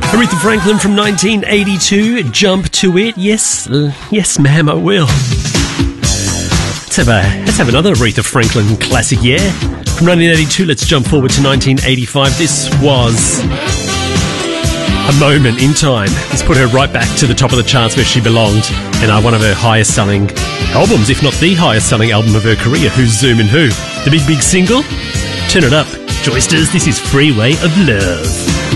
Aretha Franklin from 1982, Jump to It. Yes, ma'am, I will. Let's have another Aretha Franklin classic, yeah? From 1982, let's jump forward to 1985. This was a moment in time. This put her right back to the top of the charts where she belonged, and one of her highest selling albums, if not the highest selling album of her career. Who's Zooming Who? The big single? Turn it up. Joysters, this is Freeway of Love.